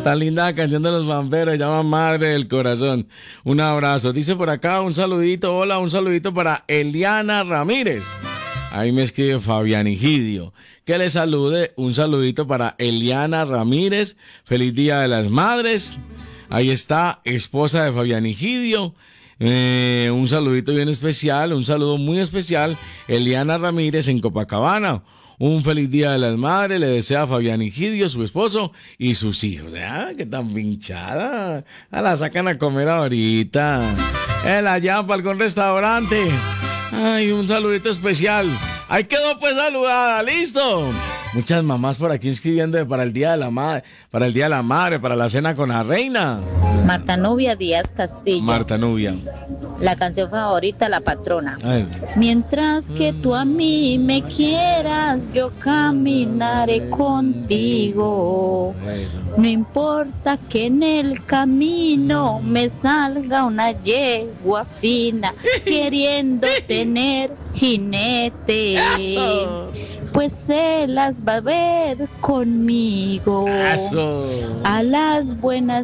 Tan linda la canción de los vamperos, se llama Madre del Corazón. Un abrazo. Dice por acá un saludito, hola, un saludito para Eliana Ramírez. Ahí me escribe Fabián Egidio. Que le salude, un saludito para Eliana Ramírez. Feliz Día de las Madres. Ahí está, esposa de Fabián Egidio. Un saludito bien especial, un saludo muy especial. Eliana Ramírez en Copacabana. Un feliz Día de las Madres le desea a Fabián Egidio, su esposo y sus hijos. ¡Ah, qué tan pinchada! La sacan a comer ahorita. La llevan para algún restaurante. ¡Ay, un saludito especial! Ahí quedó pues saludada, ¡listo! Muchas mamás por aquí escribiendo para el Día de la Madre, para el Día de la Madre, para la cena con la reina. Marta Nubia Díaz Castillo. Marta Nubia. La canción favorita, La Patrona. Ay. Mientras que tú a mí me quieras, yo caminaré contigo. Eso. No importa que en el camino me salga una yegua fina, queriendo tener jinete. Eso. Pues se las va a ver conmigo. Eso. A las buenas